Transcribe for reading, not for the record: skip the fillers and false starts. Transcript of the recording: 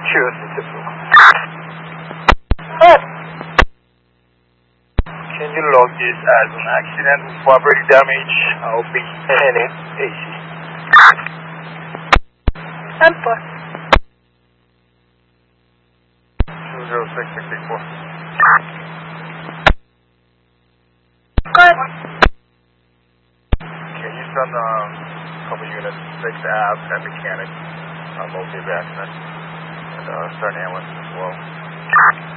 Sure, successful. Can you log this as an accident with property damage? I'll be NAAC. Temper. 20664. Good. Can you send a couple units, 6 abs and mechanic, multi-accident, and start ambulance as well?